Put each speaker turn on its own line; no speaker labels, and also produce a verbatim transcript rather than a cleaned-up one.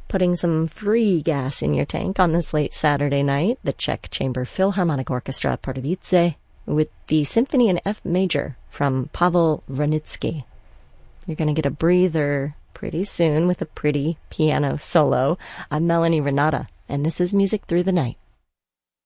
Putting some free gas in your tank on this late Saturday night, the Czech Chamber Philharmonic Orchestra Pardubice with the Symphony in F Major from Pavel Vranitsky. You're going to get a breather pretty soon with a pretty piano solo. I'm Melanie Renata, and this is Music Through the Night.